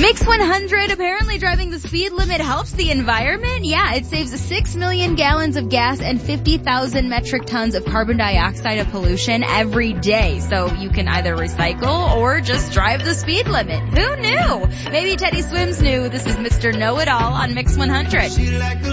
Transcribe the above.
Mix 100, apparently driving the speed limit helps the environment. Yeah, it saves 6 million gallons of gas and 50,000 metric tons of carbon dioxide of pollution every day. So you can either recycle or just drive the speed limit. Who knew? Maybe Teddy Swims knew. This is Mr. Know-It-All on Mix 100.